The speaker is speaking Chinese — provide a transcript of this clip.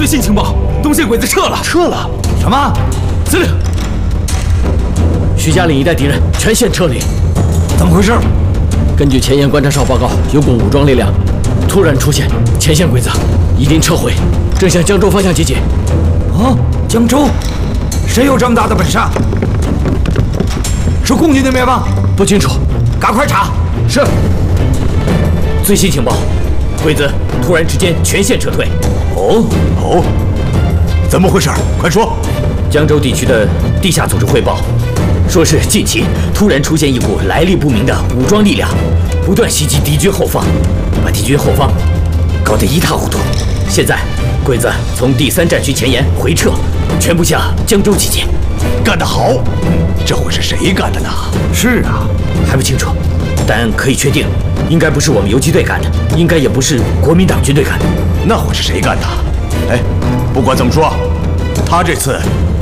最新情报，东线鬼子撤了。 撤了？什么？ 司令， 徐家岭一带敌人全线撤离。 怎么回事？ 根据前沿观察哨报告，有股武装力量突然出现，前线鬼子已经撤回，正向江州方向集结。 啊，江州？谁有这么大的本事？是共军的灭棒？ 不清楚， 赶快查。 是。最新情报，鬼子突然之间全线撤退。 哦，怎么回事？快说。 江州地区的地下组织汇报，说是近期突然出现一股来历不明的武装力量，不断袭击敌军后方，把敌军后方搞得一塌糊涂。现在，鬼子从第3战区前沿回撤，全部向江州集结。 干得好！这会是谁干的呢？是啊， 还不清楚，但可以确定，应该不是我们游击队干的，应该也不是国民党军队干的。 那会是谁干的？哎，不管怎么说，他这次